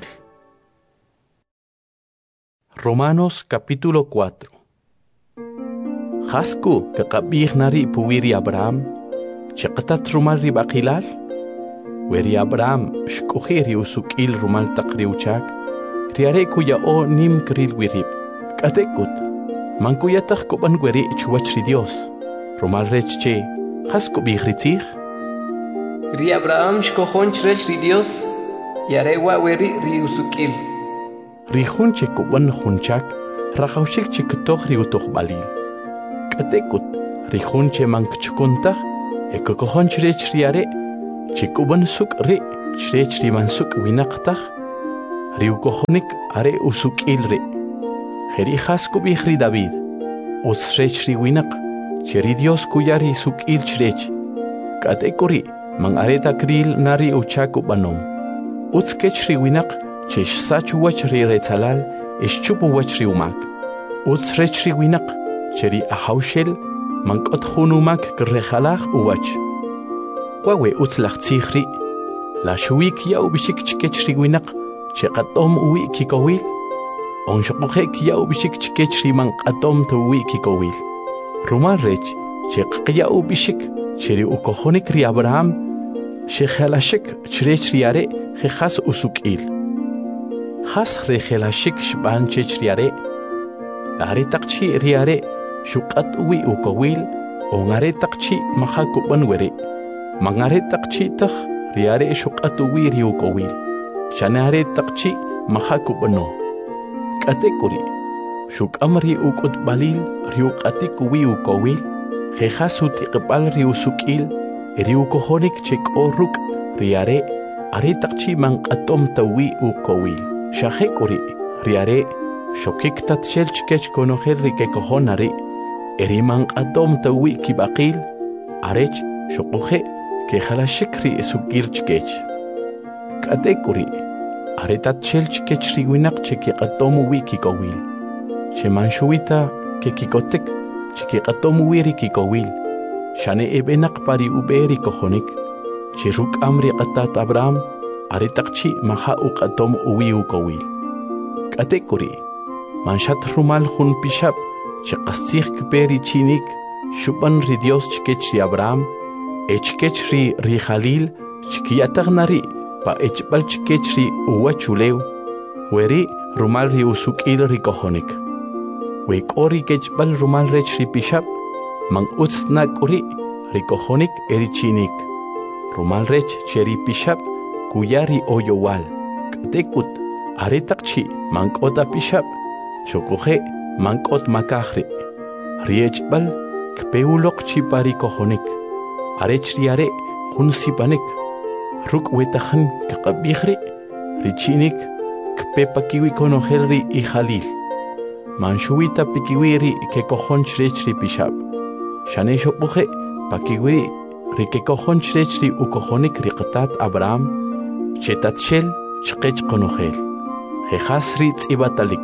Romanos capítulo cuatro. Hasku que qabih nari puwiri Abraham, chaqatat rumal ri baqilal, weri Abraham shkuhiri usukil rumal taqri uchak, riare kuya o nim kril wirib, katekut, man kuya tak kuban weri chuwach ri Dios, rumal rech che, hasku bih ritzih? Ri Abraham shkohon chrech ri Dios, yare wa weri ri usukil. Rihun che kuban hunchak, rahaushik che ketoh ri utoh balil. Katekut, rihun che man kchukuntah, Ekokohon chrech riare, chikuban suk ri, chrech riman suk winaqtah, riukohonik are usuk ilri. Heri hasku bihri David, usrech ri winaq, cheri Dios kuyari suk il chrech. Katekuri, man areta kril nari uchaku banom. Utskech ri winaq, chesh sachu wach ri retzalal, ish chupu wach ri umak. Usrech ri winaq, cheri ahaushel, mankot hunumak krehalach uwach. Wawe utzlach tsikhri, la shuik ya ubishik chikech ri winaq, chekatom uwi kikowil. On shokukek ya ubishik chikech ri mankatom to uwi kikowil. Rumal rech, chek ya ubishik, cheri ukohonik ri Abraham, shekhalashik chrech riare, khas usukil. Khas rekhalashik shban chech riare, are takchi riare, shukat uwi ukowil, ongare takchi mahakuban were. Mangare takchi tak riare shukat uwi ri ukowil. Shanare takchi mahakubano. Katekuri, shukamri ukut balil riukatik uwi ukowil, khehasuti qbal riusukil, riukohonik chek oruk riare, are takchi manqatom tawi ukowil. Shahekuri, riare, shokik tatshel chkech konohel rikekohonari, eriman atom tawi kibakil, arech shokuhe ke halashikri esukil chkech. Katekuri, aretat chelch ke chriwinak cheki qatomu wi kikowil. Chemanshuita ke kikotek cheki qatomu wiri kikowil. Shane ebenak pari uberi kohonik. Chiruk amri qatat Abraham aretakchi maha uqatom uwi ukowil. Katekuri, manshat rumal hun pishab chqastikh kperi chinik shuban ri Dios chkech Abraham echkech ri ri Khalil chkiyatagnari pa echbal chkechri uwa chuleu, weri rumal ri usukil ri kohonik. Wek ori kechbal rumal rech ri pishab, mang utsnak uri ri kohonik eri chinik. Rumal rech cheri pishab, kuyari oyowal. Katekut, aretakchi mankota pishab, shokuhe mankot makahri. Ri echbal kpeulok chipari kohonik. Arech riare hunsipanik. Ruk wetahan kakabihri, richinik, kpepakiwi konoherri i Khalil. Manshuita pikiwiri ke kohon chrechri pishab. Shane shopuhe pakiwiri ri ke kohon chrechri u kohonik riqatat Abraham, chetatshel chkech konohel. Jehasri tzibatalik.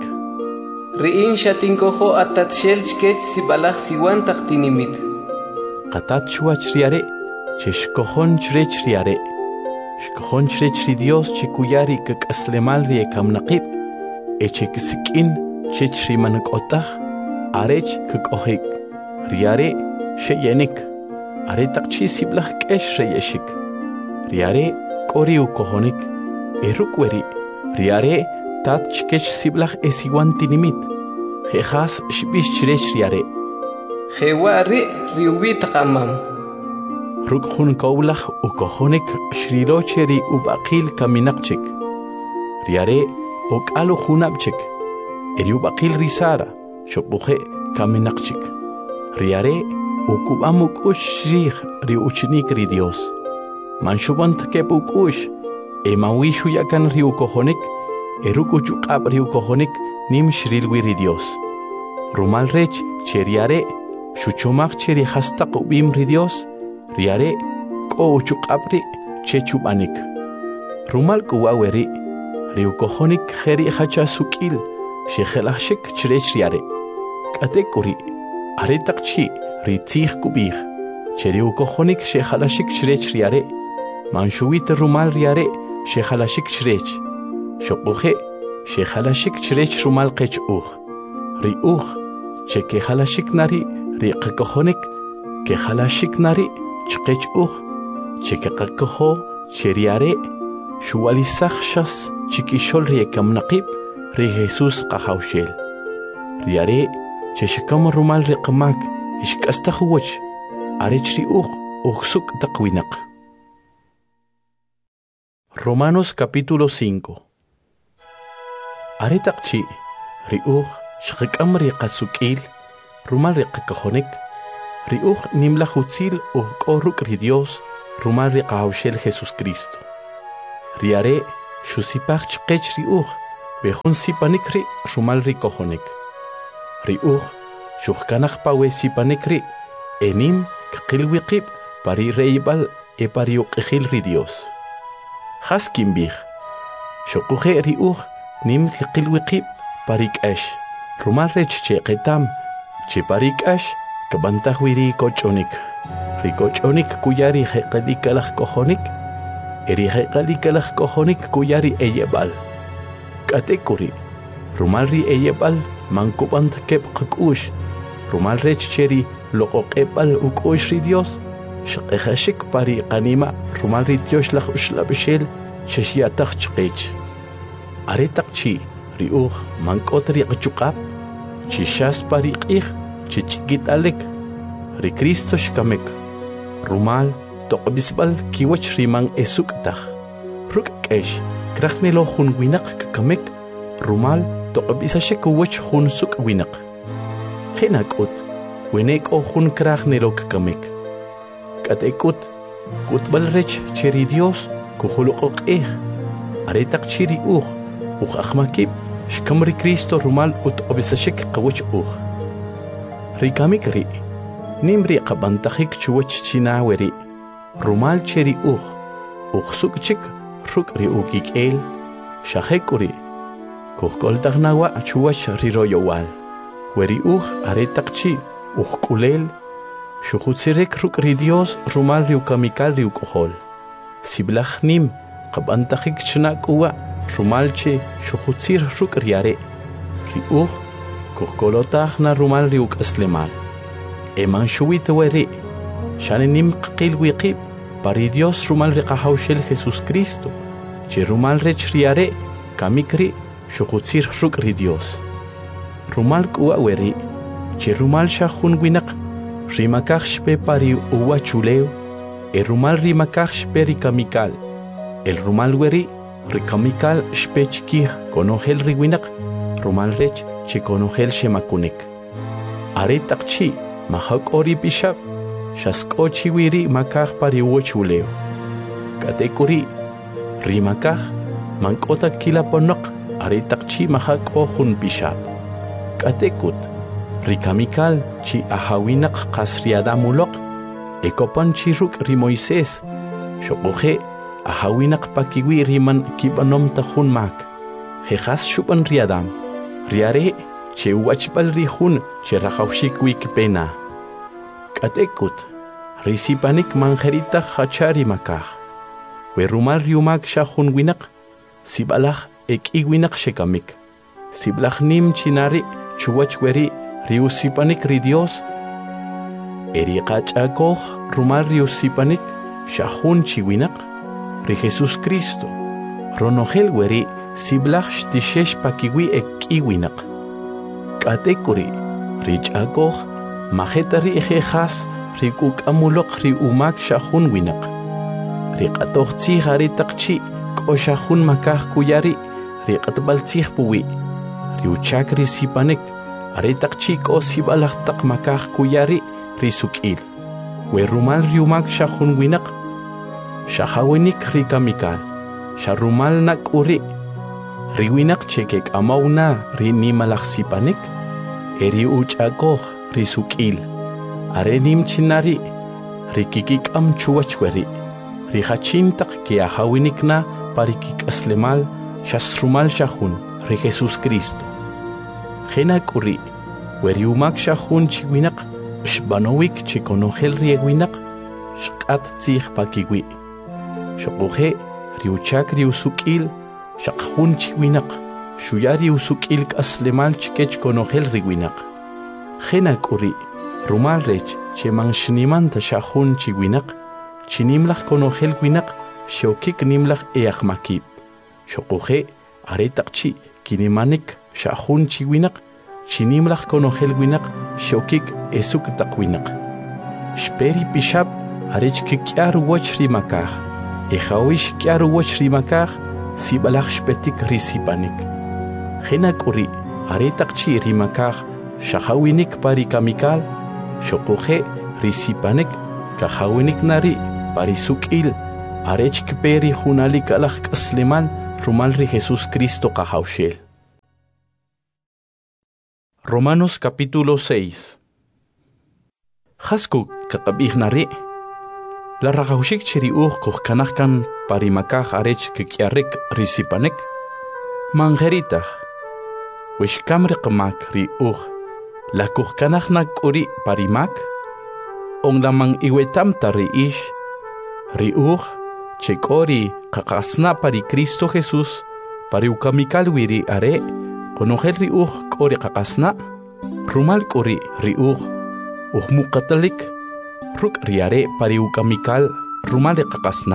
Riin shatinkoho atatshel chkech sibalach siwan taktinimit. Qatat shuachriare, cheshkohon chrechriare. Shkohon chrechri Dios chikuyari kak aslemal ri ekamnaqib, echek sikin chechri manakotah, arech kak ohik, riare sheyenik, are takchi siblach kesh reyeshik, riare kori ukohonik, erukweri, riare tat chkech siblach esiwantinimit, jehas shbish chrech riare. Jewari riubi taqamam. Ruk hun kaulach ukohonik shrirocheri ubaqil kaminakchik. Riare okalu hunabchik. Eri ubaqil risara shopuhe kaminakchik. Riare ukubamuk ush shrih ri uchnik ri Dios. Manshubant kepuk ush emawishu yakan ri ukohonik eruk uchukab ri ukohonik nim shrilwi ri Dios. Rumal rech cheriare shuchomach cheri hastaq ubim ri Dios. Riare ko uchukabri chechubanik. Rumal kuwaweri riukohonik kheri hacha sukil shekhelashik chrech riare. Katekuri aretakchi ritzih kubih cheriukohonik shekhalashik chrech riare. Manshuit rumal riare shekhalashik chrech. Shokuhe shekhalashik chrech rumal qech uch. Riuch chekhalashik nari riqkohonik kekhalashik nari chqech uch, chekakakoho, cheriare, shualisachshas, chikishol riekam naqib, ri Jesus qahawshel. Riare, cheshikam rumal riqamak, ishkastahuwach, arech ri uch, uchsuk taqwinaq. Romanos capítulo cinco. Aretaqchi, ri uch, shqikam riqasukil, rumal riqakohonik, riuj nimla hutzil uj koruk ri Dios rumal ri qawshel Jesus Cristo. Riare shusipach chqech riuj bejun sipanik ri rumal ri kojonik. Riuj shuhkanaj pawe sipanik ri enim qilwiqib pari reibal e pari uqijil ri Dios. Haskin bij shokuje riuj nim qilwiqib parik ash rumal rech che qetam che parik ash kabantaj wiri kochonik. Ricochonik kuyari heqalikalaj kojonik, eri heqalikalaj kojonik kuyari eyebal. Katekuri, rumalri eyebal mankubant kep qakush, rumal rech cheri loqoqebal ukush ri Dios, shqejashik pari qanima rumalri Dios laj ushlabishel shashiataq chqech. Aretaq chi riuj mankotri qachuqab, chishas pari qij chichikit alek, ri Cristo shkamek. Rumal toqbisbal kiwach rimang esuktaj. Ruk kesh krajnelo hun winak kakamek. Rumal toqbisashek wach hun suk winak. Genakut winek o hun krajnelo kakamek. Katekut kutbal rech cheri Dios kuhuluqok eh. Aretak chiri uj uj ahmakib shkamri Cristo rumal ut obisashek kawach uj. Rikamik ri nimri qabantajik chuwach china weri rumal cheri uj uj sukchik ruk ri ugik el shahekuri kuhkoltagnawa chuwach riroyowal weri uj aretaqchi uj kulel shujutsirek ruk ri Dios rumal ri ukamikal ri ukohol siblaj nim qabantajik chna kuwa rumal che shujutsir ruk riare ri uj kuhkolotagna rumal ri ukaslemal eman shuwit weri shanenim qil wiqib pari Dios rumal riqahawshel Jesus Cristo che rumal rech riare kamikri shuqutsir ruk ri Dios rumal kuwa weri che rumal shahun winaq rimakaj shpe pari uwa chuleo e rumal rimakaj shpe rikamikal el rumal weri rikamikal shpe chkij konojel riwinaq rumal rech che konojel shemakunik aretaq chi mahak ori bishap shaskochi wiri makaj pari wochuleo katekuri rimakaj mankota kila ponok aretaq chi mahak ohun bishap katekut rikamikal chi ahawinaq qasriadamulok ekopan chiruk ri Moisés shoqoje ahawinaq pakiwi riman kibanom tahun mak jejas shupan riadam riare che wachpal rihun che rajawshik wikpena katekut risipanik manjerita hachari makaj we rumal riumak shahun winaq sibalaj eki winaq shekamik siblaj nim chinari chuwach weri riusipanik ri Dios eri qachakoj rumal riusipanik shahun chiwinaq ri Jesus Cristo ronojel weri siblaj shtishesh pakiwi eki winaq katekuri richakoj majetari ejejas rikuk amulok ri umak shahun winaq riqatoj tzij aretaqchi k'oshahun makaj kuyari riqatbal tzij puwi riuchak risipanik aretaqchi k'o sibalaj taq makaj kuyari risuk'il we rumal riumak shahun winaq shahawinik rikamikal sharumal nak'uri riwinaq chekek amawna rinimalaj sipanik eri uchakoj risuk'il arenim chinari rikikik'am chuwach weri rijachintaq ke ahawinikna parikik'aslemal shasrumal shahun ri Jesus Cristo jenak'uri weri umak shahun chiwinaq shbanowik chikonojel riewinaq shq'at tzij pakiwi shoqoje riuchak riusuk'il shaqjun chiwinaq shuyari usuk'il k'aslemal chikech konojel riwinaq jenak'uri rumal rech cheman shnimanta shahun chiwinaq chinimlaj konojel winaq shokik nimlaj eaqmakib shoqoje aretaqchi kinimanik shahun chiwinaq chinimlaj konojel winaq shokik esuk taq winaq shperi pishab arech kik'ar woch rimakaj ejawish k'ar woch rimakaj sibalaj shpetik risipanik jenak'uri aretaqchi rimakaj shahawinik parikamikal shoqoje risipanek kahawinik nari parisukil arech kperi junalik alaj kaslemal rumalri Jesús Cristo kahaushel. Romanos capítulo seis. Hasku kakabih nari la ragaushik chiri uh kuh kanahkan parimakah arech kikiarek risipanek mangeritah wish kamri qamak ri uh la kuh kanahnak uri parimak ong lamang iwetam tari ish ri uh chekori kakasna pari Cristo Jesús pari ukamikal wiri are konohel ri uh kori kakasna rumal kori ri uh uh mukatalik ruk riare pari ukamikal rumal kakasna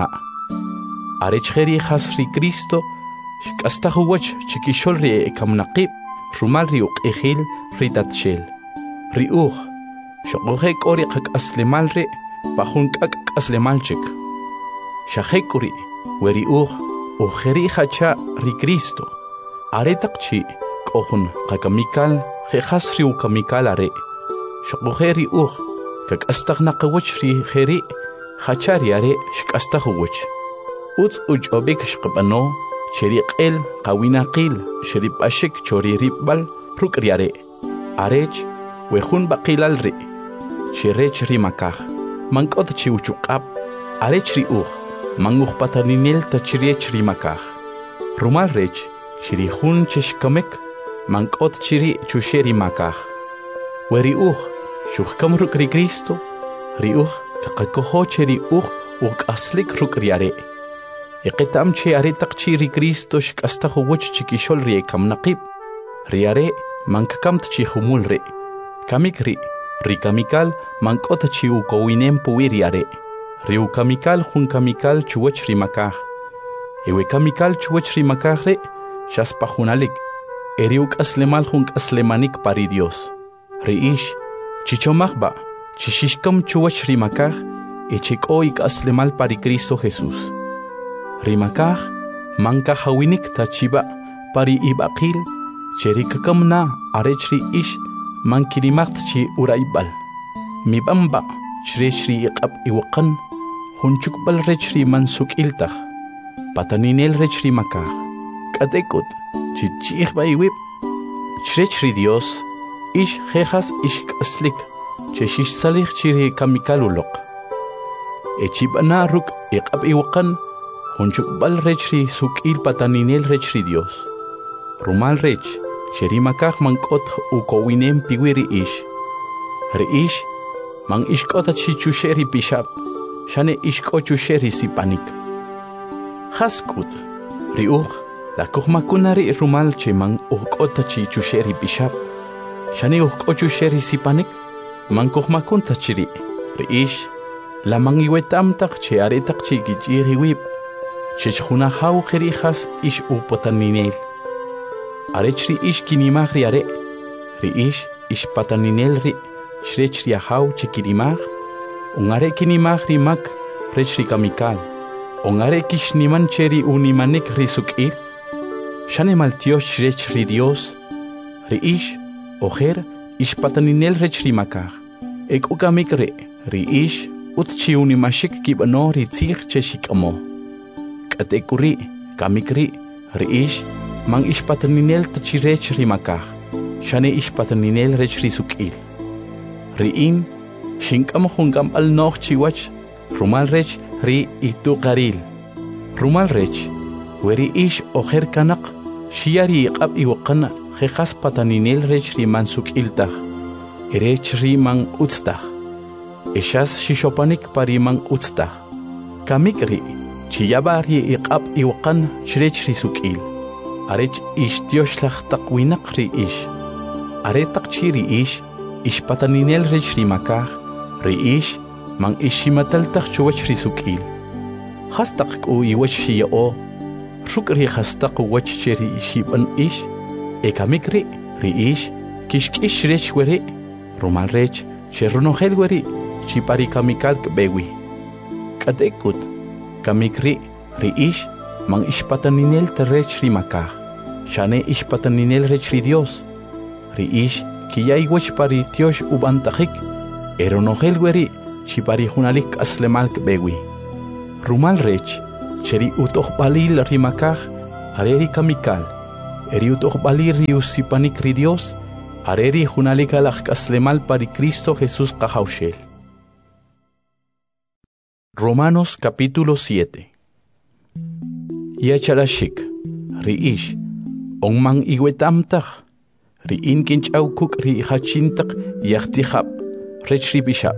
are cheri has ri Cristo shkasta huwach chikishol ri kamnaqib rumal ri uk ehil ritatshel ri uh shogohe kori kakaslemal ri pahun kak aslemalchik shahekuri weri uh ujeri hacha ri Cristo aretakchi kohun kakamikal khas ri ukamikal are shogohe ri uh kak astagna qawach ri kheri hacha ri are shkasta huwach uts uj obek shqabano sheriq el qawinaqil sherib ashik chori ribbal ruk ri are arech wehun baqilal ri sherech ri makah mankot chi uchuqab arech ri uh manguh pataninel tachriech ri makah rumal rech shiri hun cheshkamek mankot chiri chusheri makah weri uh shuhkam ruk ri Cristo ri uh kaqakoho cheri uh uk aslik ruk ri are iqitam che are taqchi ri Cristo shkasta huwach chikishol ri kamnaqib ri are mankakam tchi humul ri kamik ri ri kamikal mankot chi ukowinem puwiri are ri ukamikal hun kamikal chuwach ri makah ewe kamikal chuwach ri makah re shaspa hunalik eri uk aslemal hun aslemanik pari Dios ri ish chichomachba chishishkam chuwach ri makah echiko ik aslemal pari Cristo Jesús ri makah manka hawinik tachiba pari ibaqil cherikakam na arech ri ish mankirimacht chi uraibal mibamba shri shri iqab iwaqan hunchukbal rechri mansuk iltah pataninel rechri makah katekut chichih baiwib shri Dios ish jejas ish kaslik cheshish salih chiri kamikalulok echibana ruk iqab iwaqan hunchukbal rechri sukil pataninel rechri Dios rumal rech sheri makah mankot ukowinem piwiri ish ri ish mang ishkota chichusheri pishap shane ishko chusheri sipanik haskut ri uh la kohmakunari rumal che mang ukota chichusheri pishap shane ukko chusheri sipanik mang kohmakunta chiri ri ish la mang iwetam tak che aretak chi gichiri wib chechuna haw khiri khas ish upotaninel arechri ish kinimag ri are ri ish ish pataninel ri shrechri haw chikirimag ungare kinimag ri mak rechri kamikal ungare kishniman cheri unimanik risukir shane maltios shrechri Dios ri ish oher ish pataninel rechri makah ek ukamik re ri ish utchi unimashik kibano ri tzig cheshikamo katekuri kamikri ri ish mang ish pataninel tachirech ri makah shane ish pataninel rech ri sukil ri in shinkam hungam al noch chiwach rumal rech ri itu qaril rumal rech weri ish oher kanak shiari qab iwqan khas pataninel rech ri mansuk iltah erech ri mang utstah eshas shishopanik pari mang utstah kamikri chiyabari iqab iwqan shrech ri sukil arech ish tioshlach taqwinaq ri ish are taqchiri ish ish pataninel rech ri makah ri ish mang ishimatal taq chuwach ri sukil hastaq ku iwach shiyao ruk ri hastaq wach cheri shiban ish ekamikri ri ish kishkish rech weri rumal rech cherunohel weri chipari kamikal bewi katekut kamikri ri ish mang ishpataninel terech ri makah shane ishpataninel rech ri Dios ri ish kiyay wach pari tiosh ubantajik eronohel weri chipari hunalik aslemal bewi. Rumal rech, cheri utoh balil rimakah, areri kamikal, eri utoh balir riusipanik ri Dios, areri hunalik alak aslemal pari Cristo Jesús kahaushel. Romanos capítulo siete. Yacharashik, riish, ongmang iwetamtach, riin kinchaukuk ri hachintak yachtihab, rech ribishab.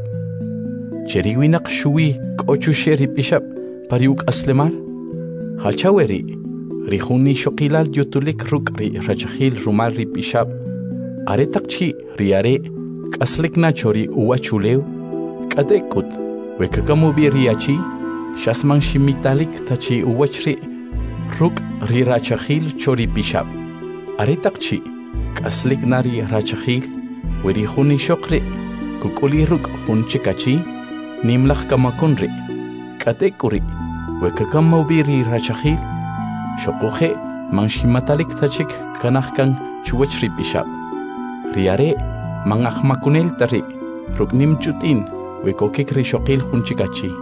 Cheriwinak shui kochushe ribishab, pariuk aslemal. Hachaweri, rihuni shokilal yutulik ruk ri rachahil rumal ribishab. Aretakchi riare, kaslikna chori uwachuleu, kadekut, wekakamubi riachi, shasman shimitalik tachi uwachri, ruk ri rachahil chori bishab. Aretakchi, kaslik nari rachahil, weri huni shokri, kukuli ruk hun chikachi, nimlach kamakunri, katekuri, wekakammubiri rachahil, shokuhe, manshimatalik tachik kanahkan chuwachri bishab. Riare, mangach makunel tari, ruk nim chutin, wekokik ri shokil hun chikachi.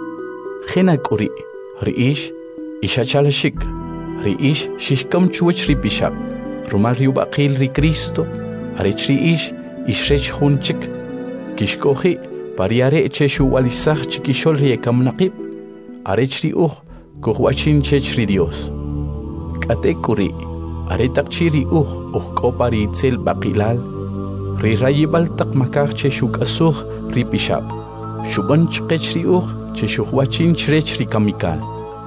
Henakuri, riish, ishachalashik, riish shishkam chuwachri bishab. Rumal riubakil ri Cristo, arechri ish, ishrech hunchik, kishkohi, pariare cheshu walisach chikishol riekam naqib, arechri uh, kuhwachin chechri Dios. Katekuri, aretakchiri uh, uh kopari itzel bakilal, ri rayibal tak makar cheshuk asuh ri bishab, shuban chkechri uh, cheshuhwachin chrechri kamikal.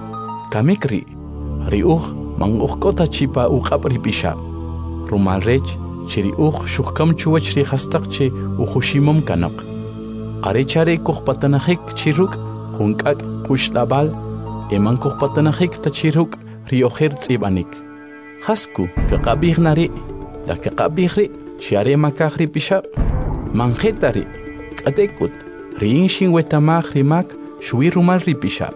Kamikri, ri uh, manguh kota chipa uqab ri bishab. Rumal rech, chiri uq shukkam chuwach ri hastak che uhushimam kanak. Arechare kuh patanahik chiruk, hunkak kushlabal, eman kuh patanahik ta chiruk ri oher tsibanik. Hasku, kakabih nari, la kakabih ri, shiare makah ri bishab. Manjetari, katekut, riin shin wetamah rimak, shui rumal ri bishab.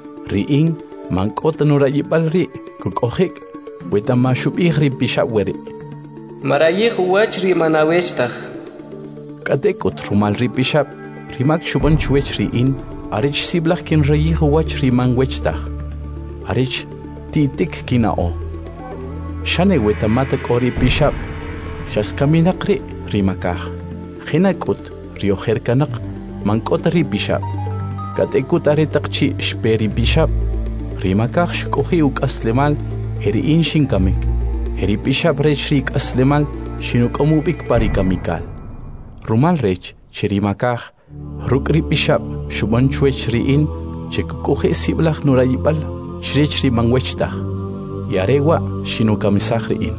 Riin, mankota nurayibal ri, kukohik, wetama shubih ri bishab weri. Marayih uwach rimanawechtaj. Katekut rumal ri bishab, rimak shuban chuech riin, arich siblach kin rayih uwach riman wechtaj. Arich titik kinao. Shane wetamatak ori bishab, shas kaminakri rimakah. Hinakut rioher kanak, mankot ri bishab. Katekut aretakchi shperi bishab. Rimakah shkohi uk aslemal, eri inshin kamik. Eri bishab rech rik aslemal, shinuk amubik pari kamikal. Rumal rech, chirimakah, ruk ri bishab, shuban chuech riin, chekukohe siblach nurayibal, shrech ri mangwechtah. Yarewa, shinukamisah riin.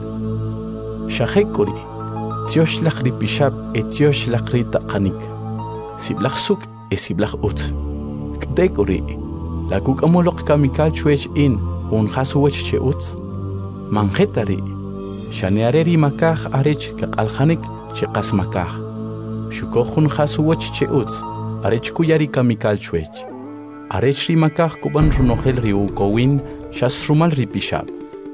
Shahekuri, tioshlach ri bishab, et tioshlach ri takanik. Siblach suk, e siblach ut. Kdekuri, la kuk amulok kamikal chuech in, un hasuwech che ut. Manjetari, shaneareri makah arech kakalhanik che kas makah. Shukohun hasuwech che ut, arech kuyari kamikal chuech. Arech ri makah kuban runohel riu kowin, shas rumal ri bishab.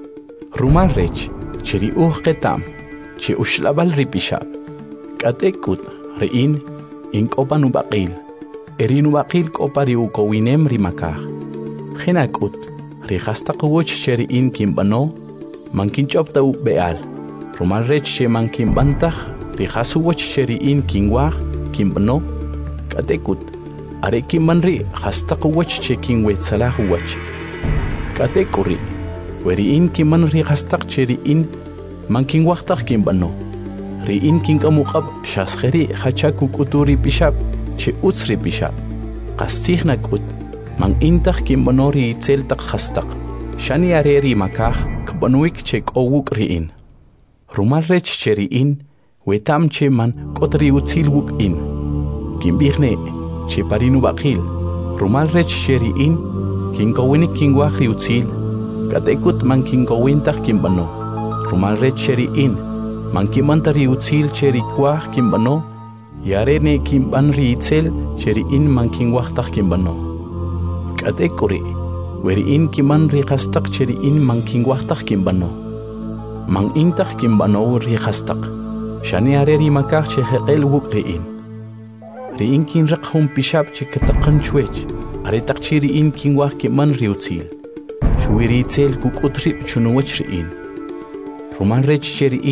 Rumal rech, cheri uh ketam, che ushlabal ri bishab. Katekut, riin, ink opan ubakil. Erin ubakil kopari u kowinem ri makah. Henakut, ri hastakuwech cheri in kimbano, mankin chopta u beal. Rumal rech che mankin bantah, ri hasuwach cheri in kingwah, kimbano. Katekut, are kimmanri hastakuwach che kingwet salahuwach. Katekuri, weri in kimman ri hastak cheri in, mankin wahtah kimbano. Ri in kingamukab, shasheri hachakuk uturi bishab, che utsri bishab. Kastihnak ut, man intah kimbanori itzel tak hastak. Shani areri makah, kabanuik che kowuk riin. Rumal rech che riin, wetam che man kotri utzil wuk in. Kimbihne, che parinu bakil. Rumal rech che riin, kinkowinik kingwah ri utzil. Katekut man kinkowintah kimbano. Rumal rech che riin, man kimantari utzil che rikwah kimbano. Yarene kimban ri itzel che riin man kingwahtah kimbano. Katekuri, weri in kiman ri hastak cheri in man kingwahtah kimbano. Man intah kimbano ri hastak. Shani areri makah che heqel wuk ri in. riin kin raq hum pishab che kataqan chwech are taqchi riin kin wah ki man riutzil shwiri tsel ku kutrib chunuwach riin Roman rech che